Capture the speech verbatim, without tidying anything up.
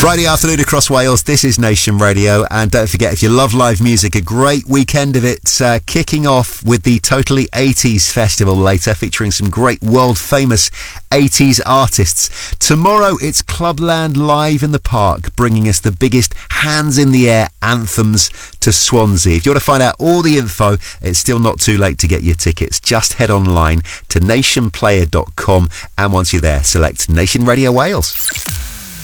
Friday afternoon across Wales, this is Nation Radio, and don't forget, if you love live music, a great weekend of it, uh, kicking off with the Totally eighties Festival later, featuring some great world-famous eighties artists. Tomorrow, it's Clubland Live in the Park, bringing us the biggest hands-in-the-air anthems to Swansea. If you want to find out all the info, it's still not too late to get your tickets. Just head online to nation player dot com, and once you're there, select Nation Radio Wales.